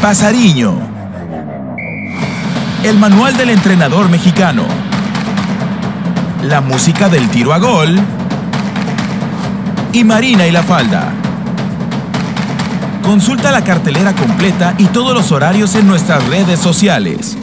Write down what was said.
Pasariño. El manual del entrenador mexicano. La música del tiro a gol. Y Marina y la falda. Consulta la cartelera completa y todos los horarios en nuestras redes sociales.